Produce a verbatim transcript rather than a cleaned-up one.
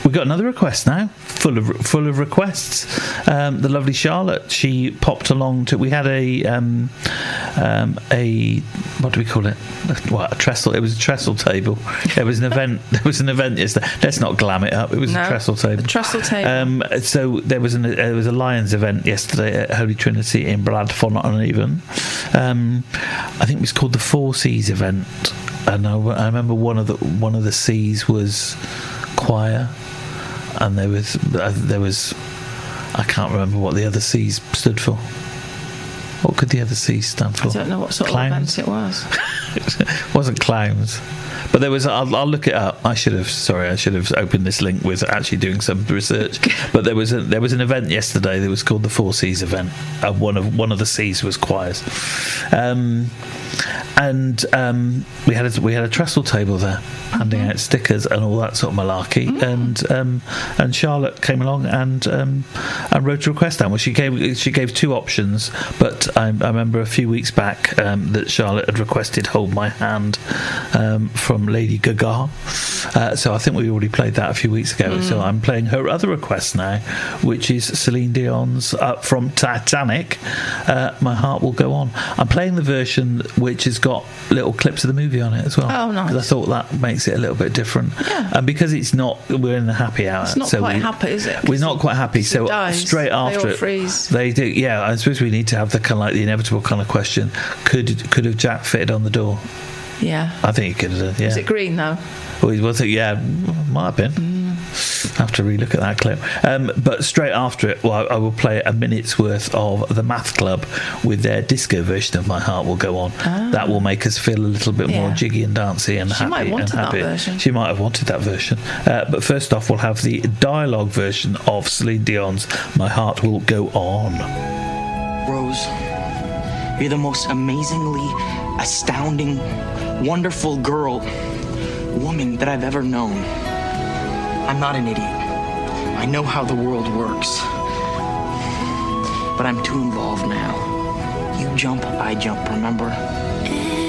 We've got another request now, full of full of requests. Um, the lovely Charlotte, she popped along to. We had a um, um, a what do we call it? What, a trestle? It was a trestle table. There was an event. There was an event yesterday. Let's not glam it up. It was no, a trestle table. A trestle table. Um, so there was an there was a Lions event yesterday at Holy Trinity in Bradford-on-Avon. Um, I think it was called the Four Seas event, and I, I remember one of the one of the C's was choir, and there was uh, there was I can't remember what the other C's stood for. What could the other C's stand for? I don't know what sort Clowns? of event it was. It wasn't clowns, but there was. I'll, I'll look it up. I should have. Sorry, I should have opened this link with actually doing some research. But there was a there was an event yesterday that was called the Four Seas event. Uh, one of one of the C's was choirs, um, and um, we had a, we had a trestle table there, handing mm-hmm. out stickers and all that sort of malarkey. Mm-hmm. And um, and Charlotte came along and um, and wrote a request down. Well, she gave she gave two options, but I, I remember a few weeks back um, that Charlotte had requested "Hold My Hand" um, from Lady Gaga. Uh, so I think we already played that a few weeks ago. Mm. So I'm playing her other request now, which is Celine Dion's uh, from Titanic. Uh, My Heart Will Go On. I'm playing the version which has got little clips of the movie on it as well. Oh, nice. Because I thought that makes it a little bit different. Yeah. And because it's not, we're in the happy hour. It's not so quite we, happy, is it? We're not quite happy. So dies, straight after they all it, freeze. they do. Yeah, I suppose we need to have the kind of like the inevitable kind of question: Could could have Jack fitted on the door? Yeah. I think he could have done. Yeah. Is it green though? Well, was it? Yeah, might have been. Mm. Have to relook at that clip. Um, but straight after it, well, I, I will play a minute's worth of the Math Club with their disco version of My Heart Will Go On. Ah. That will make us feel a little bit Yeah. more jiggy and dancey and She happy might have wanted and happy. that version. She might have wanted that version. Uh, but first off, we'll have the dialogue version of Celine Dion's My Heart Will Go On. Rose, you're the most amazingly astounding, wonderful girl, woman that I've ever known. I'm not an idiot. I know how the world works. But I'm too involved now. You jump, I jump, remember?